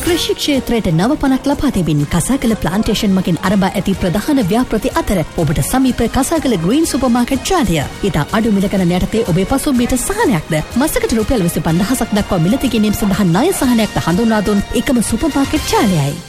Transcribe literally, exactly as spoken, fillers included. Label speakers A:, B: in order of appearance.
A: කෘෂි ක්ෂේත්‍රයට නව පණක් ලබා දෙමින් කසාගල ප්ලාන්ටේෂන් මගින් ආරම්භ ඇති ප්‍රධාන ව්‍යාපෘති අතර ඔබට සමීප කසාගල ග්‍රීන් සුපර් මාකට් ජාලය. ඉතා අඩු මිල ගණන් යටතේ ඔබේ පසුම්බියට සහනයක්ද මාසකට රුපියල් විසි පන්දාහක් දක්වා මිලදී ගැනීම සඳහා ණය සහනයක්ද හඳුන්වා දුන් එකම සුපර් මාකට් ජාලයයි.